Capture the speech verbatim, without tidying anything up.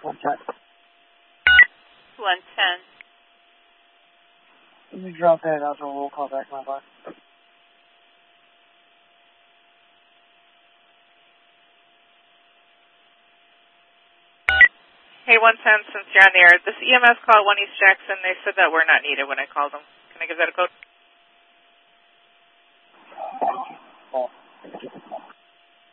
one ten. one ten. Let me drop in. I'll do a roll call back, my boss. Hey, one ten, since you're on the air, this E M S called one East Jackson. They said that we're not needed when I called them. Can I give that a code? Oh.